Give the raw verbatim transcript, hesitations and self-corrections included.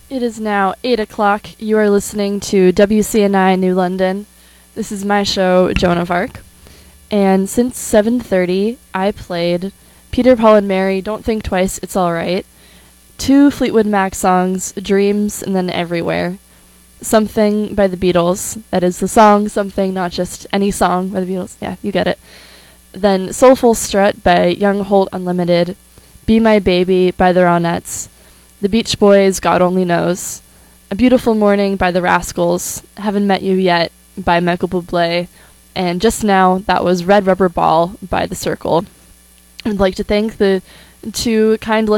It is now eight o'clock. You are listening to W C N I New London. This is my show, Joan of Arc. And since seven thirty, I played Peter, Paul, and Mary, Don't Think Twice, It's Alright, two Fleetwood Mac songs, Dreams, and then Everywhere. Something by the Beatles, that is the song Something, not just any song by the Beatles. Yeah, you get it. Then Soulful Strut by Young Holt Unlimited, Be My Baby by the Ronettes, The Beach Boys, God Only Knows, A Beautiful Morning by the Rascals, Haven't Met You Yet by Michael Bublé, and just now that was Red Rubber Ball by The Circle. I'd like to thank the two kind